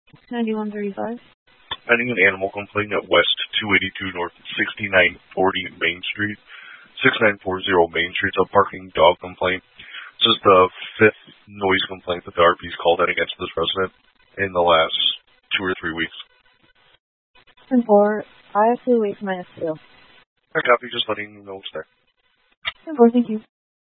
9135. Pending an animal complaint at West 282 North 6940 Main Street. 6940 Main Street's a barking dog complaint. This is the fifth noise complaint that the RP's called in against this resident in the last 2 or 3 weeks. 10-4, I have to wait for -2. I copy, just letting you know it's there. 10-4, thank you.